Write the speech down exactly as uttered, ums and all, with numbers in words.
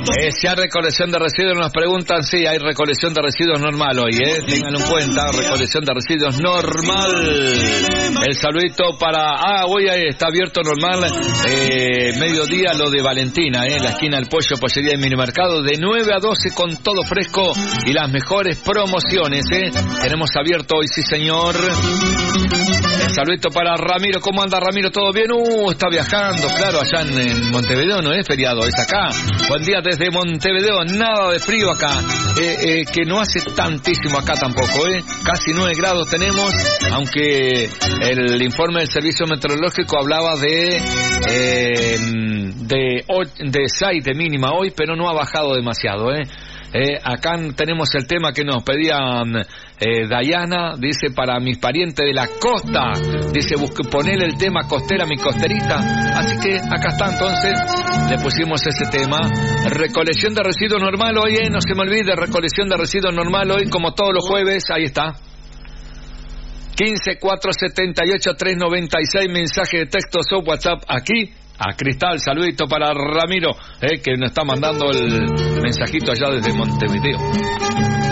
Eh, si hay recolección de residuos, nos preguntan, sí, hay recolección de residuos normal hoy, eh. Ténganlo en cuenta, recolección de residuos normal. El saludito para... Ah, hoy está abierto normal, eh, mediodía lo de Valentina, eh, la esquina del pollo, pollería y minimercado, de nueve a doce con todo fresco y las mejores promociones, eh. Tenemos abierto hoy, sí señor. El saludito para Ramiro. ¿Cómo anda Ramiro? ¿Todo bien? Uh, está viajando, claro, allá en, en Montevideo, no es feriado, es acá. Buen día desde Montevideo, nada de frío acá, eh, eh, que no hace tantísimo acá tampoco, eh. Casi nueve grados tenemos, aunque el informe del servicio meteorológico hablaba de eh, de, de seis de mínima hoy, pero no ha bajado demasiado, eh. Eh, acá tenemos el tema que nos pedía eh, Dayana, dice, para mis parientes de la costa, dice, busque, ponele el tema costera, mi costerita, así que acá está entonces, le pusimos ese tema. Recolección de residuos normal hoy, eh, no se me olvide, recolección de residuos normal hoy, como todos los jueves, ahí está. quince, cuatrocientos setenta y ocho, trescientos noventa y seis, mensaje de texto o WhatsApp aquí. A Cristal, saludito para Ramiro, eh, que nos está mandando el mensajito allá desde Montevideo.